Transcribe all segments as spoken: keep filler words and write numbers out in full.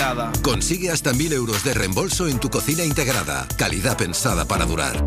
integrada. Consigue hasta mil euros de reembolso en tu cocina integrada. Calidad pensada para durar.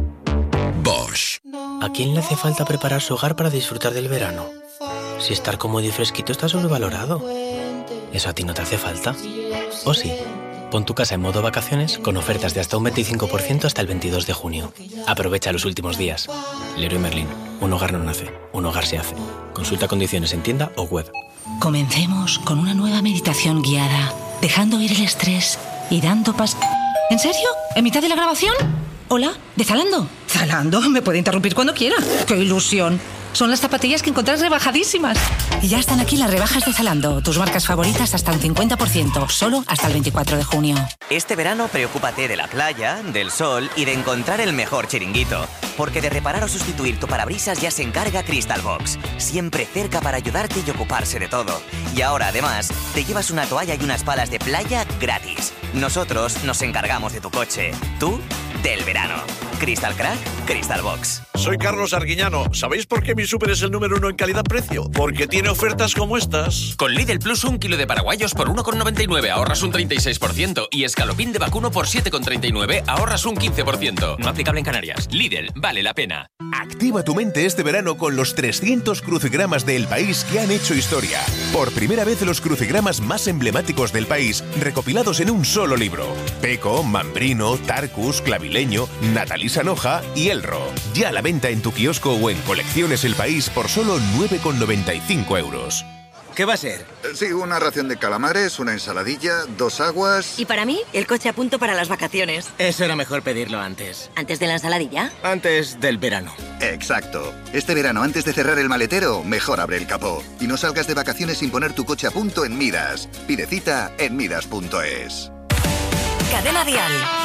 Bosch. ¿A quién le hace falta preparar su hogar para disfrutar del verano? Si estar cómodo y fresquito está sobrevalorado. ¿Eso a ti no te hace falta? ¿O sí? Pon tu casa en modo vacaciones con ofertas de hasta un veinticinco por ciento hasta el veintidós de junio. Aprovecha los últimos días. Leroy Merlin. Un hogar no nace, un hogar se hace. Consulta condiciones en tienda o web. Comencemos con una nueva meditación guiada, dejando ir el estrés y dando pas... ¿En serio? ¿En mitad de la grabación? ¿Hola? ¿De Zalando? ¿Zalando? Me puede interrumpir cuando quiera. ¡Qué ilusión! Son las zapatillas que encontrás rebajadísimas. Y ya están aquí las rebajas de Zalando. Tus marcas favoritas hasta un cincuenta por ciento. Solo hasta el veinticuatro de junio. Este verano preocúpate de la playa, del sol y de encontrar el mejor chiringuito. Porque de reparar o sustituir tu parabrisas ya se encarga Crystal Box. Siempre cerca para ayudarte y ocuparse de todo. Y ahora, además, te llevas una toalla y unas palas de playa gratis. Nosotros nos encargamos de tu coche. Tú, del verano. Crystal Crack, Crystal Box. Soy Carlos Arguiñano. ¿Sabéis por qué mi súper es el número uno en calidad-precio? Porque tiene ofertas como estas. Con Lidl Plus, un kilo de paraguayos por uno con noventa y nueve, ahorras un treinta y seis por ciento. Y escalopín de vacuno por siete con treinta y nueve, ahorras un quince por ciento. No aplicable en Canarias. Lidl, vale la pena. Activa tu mente este verano con los trescientos crucigramas del país que han hecho historia. Por primera vez los crucigramas más emblemáticos del país, recopilados en un solo libro. Peco, Mambrino, Tarcus, Clavileño, Natalí Sanoja y Elro. Ya a la venta en tu kiosco o en Colecciones El País por solo nueve con noventa y cinco euros. ¿Qué va a ser? Sí, una ración de calamares, una ensaladilla, dos aguas... Y para mí, el coche a punto para las vacaciones. Eso era mejor pedirlo antes. ¿Antes de la ensaladilla? Antes del verano. Exacto. Este verano, antes de cerrar el maletero, mejor abre el capó. Y no salgas de vacaciones sin poner tu coche a punto en Midas. Pide cita en midas punto es. Cadena Dial.